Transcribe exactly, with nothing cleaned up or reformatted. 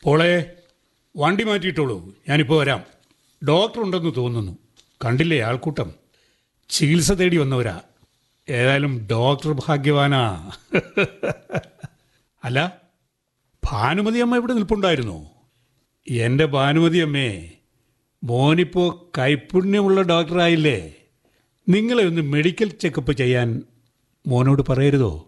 പോളെ, വണ്ടി മാറ്റിയിട്ടോളൂ, ഞാനിപ്പോൾ വരാം. ഡോക്ടർ ഉണ്ടെന്ന് തോന്നുന്നു. കണ്ടില്ലേ ആൾക്കൂട്ടം? ചികിത്സ തേടി വന്നവരാ. ഏതായാലും ഡോക്ടർ ഭാഗ്യവാനാ. അല്ല, ഭാനുമതി അമ്മ ഇവിടെ നിൽപ്പുണ്ടായിരുന്നോ? എൻ്റെ ഭാനുമതി അമ്മേ, മോനിപ്പോൾ കൈപ്പുണ്യമുള്ള ഡോക്ടറായില്ലേ? നിങ്ങളെ ഒന്ന് മെഡിക്കൽ ചെക്കപ്പ് ചെയ്യാൻ മോനോട് പറയരുതോ?